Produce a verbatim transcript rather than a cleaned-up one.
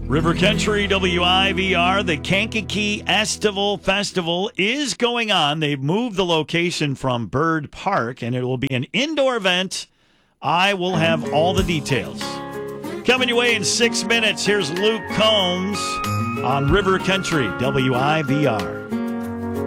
River Country W I V R, the Kankakee Estival Festival is going on. They've moved the location from Bird Park, and it will be an indoor event. I will have all the details. Coming your way in six minutes, here's Luke Combs on River Country W I V R.